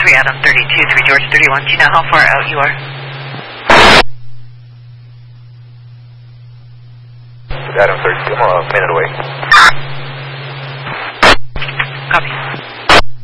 3 Adam 32, 3 George 31. Do you know how far out you are? Adam 32, I'm a minute away.